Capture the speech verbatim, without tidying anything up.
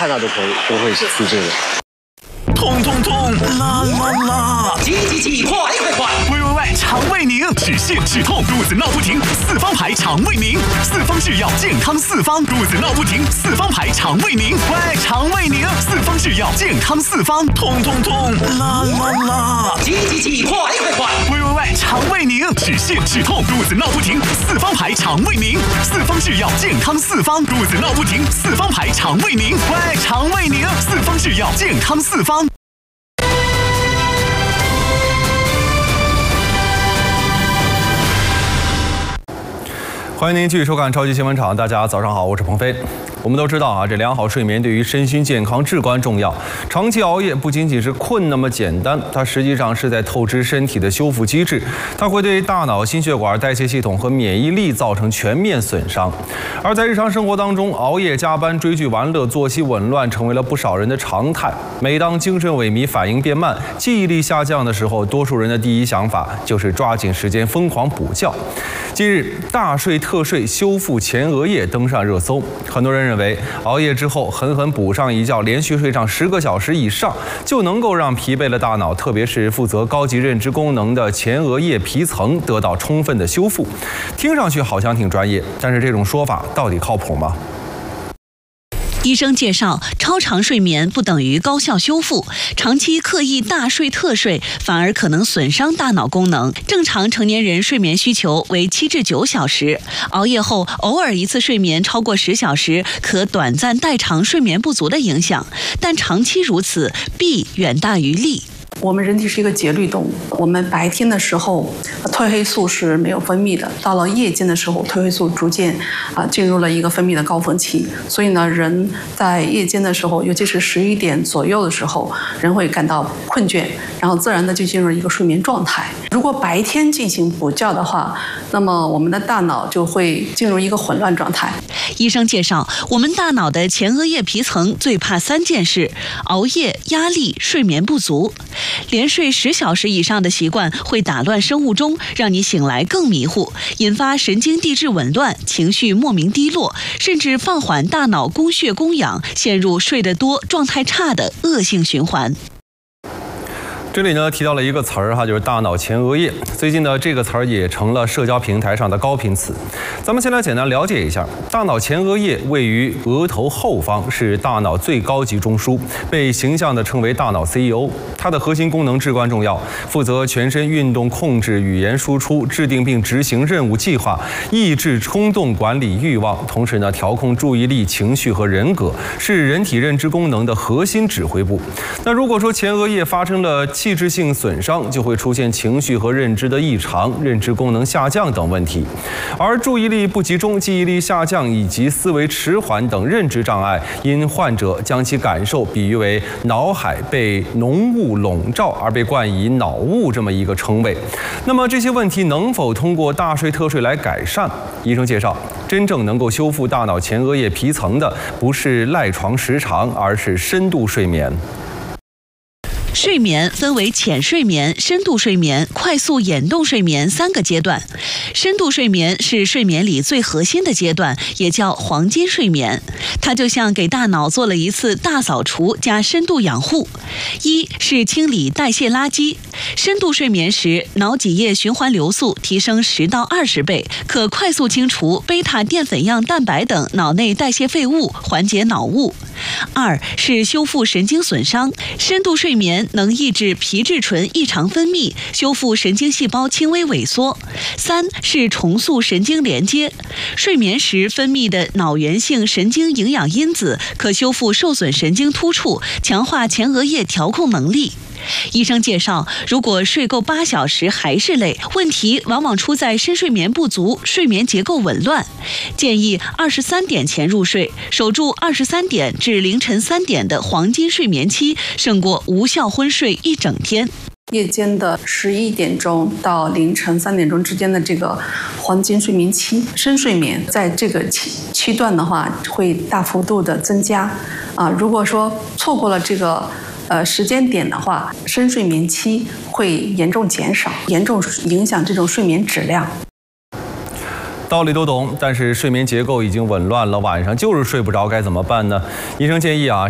看到都可以都会出这个。 痛痛痛，啦啦啦！ 急急急，快快快！ 喂喂喂，肠胃宁，止泻止痛，肚子闹不停，四方牌肠胃宁，四方制药健康四方，肚子闹不停，四方牌肠胃宁，喂，肠胃宁，四方制药健康四方，痛痛痛，啦啦啦！ 急急急，快快快！ 喂喂喂，肠胃宁，止泻止痛，肚子闹不停，四方牌肠胃宁，四方制药健康四方，肚子闹不停，四方牌肠胃宁，喂，肠胃宁，四方制药健康四方。 欢迎您继续收看超级新闻场，大家早上好，我是鹏飞。我们都知道啊，这良好睡眠对于身心健康至关重要。长期熬夜不仅仅是困那么简单，它实际上是在透支身体的修复机制，它会对大脑、心血管、代谢系统和免疫力造成全面损伤。而在日常生活当中，熬夜、加班、追剧、玩乐、作息紊乱成为了不少人的常态。每当精神萎靡、反应变慢、记忆力下降的时候，多数人的第一想法就是抓紧时间疯狂补觉。近日，大睡特睡修复前额叶登上热搜，很多人认为熬夜之后狠狠补上一觉，连续睡上十个小时以上，就能够让疲惫的大脑，特别是负责高级认知功能的前额叶皮层得到充分的修复。听上去好像挺专业，但是这种说法到底靠谱吗？ 医生介绍，超长睡眠不等于高效修复，长期刻意大睡特睡反而可能损伤大脑功能。正常成年人睡眠需求为七至九小时，熬夜后偶尔一次睡眠超过十小时，可短暂代偿睡眠不足的影响，但长期如此，弊远大于利。 我们人体是一个节律动物，我们白天的时候褪黑素是没有分泌的，到了夜间的时候，褪黑素逐渐啊进入了一个分泌的高峰期，所以呢，人在夜间的时候，尤其是十一点左右的时候，人会感到困倦，然后自然的就进入一个睡眠状态。如果白天进行补觉的话，那么我们的大脑就会进入一个混乱状态。 医生介绍，我们大脑的前额叶皮层最怕三件事：熬夜、压力、睡眠不足。连睡十小时以上的习惯会打乱生物钟，让你醒来更迷糊，引发神经递质紊乱，情绪莫名低落，甚至放缓大脑供血供氧，陷入睡得多、状态差的恶性循环。 这里呢提到了一个词儿哈，就是大脑前额叶。最近呢，这个词儿也成了社交平台上的高频词。咱们先来简单了解一下，大脑前额叶位于额头后方，是大脑最高级中枢，被形象地称为大脑 C E O。它的核心功能至关重要，负责全身运动控制、语言输出、制定并执行任务计划、抑制冲动、管理欲望，同时呢调控注意力、情绪和人格，是人体认知功能的核心指挥部。那如果说前额叶发生了器质性损伤，就会出现情绪和认知的异常、认知功能下降等问题，而注意力不集中、记忆力下降以及思维迟缓等认知障碍，因患者将其感受比喻为脑海被浓雾笼罩而被冠以脑雾这么一个称谓。那么这些问题能否通过大睡特睡来改善？医生介绍，真正能够修复大脑前额叶皮层的，不是赖床时长，而是深度睡眠。 睡眠分为浅睡眠、深度睡眠、快速眼动睡眠三个阶段。深度睡眠是睡眠里最核心的阶段，也叫黄金睡眠。它就像给大脑做了一次大扫除加深度养护。一是清理代谢垃圾。深度睡眠时，脑脊液循环流速提升十到二十倍，可快速清除贝塔淀粉样蛋白等脑内代谢废物，缓解脑雾。二是修复神经损伤。深度睡眠能抑制皮质醇异常分泌，修复神经细胞轻微萎缩。三是重塑神经连接。睡眠时分泌的脑源性神经营养因子可修复受损神经突触，强化前额叶调控能力。医生介绍，如果睡够八小时还是累，问题往往出在深睡眠不足、睡眠结构紊乱。建议二十三点前入睡，守住二十三点至凌晨三点的黄金睡眠期，胜过无效昏睡一整天。 夜间的十一点钟到凌晨三点钟之间的这个黄金睡眠期，深睡眠在这个期期段的话，会大幅度的增加。啊，如果说错过了这个呃时间点的话，深睡眠期会严重减少，严重影响这种睡眠质量。 道理都懂，但是睡眠结构已经紊乱了，晚上就是睡不着，该怎么办呢？医生建议啊，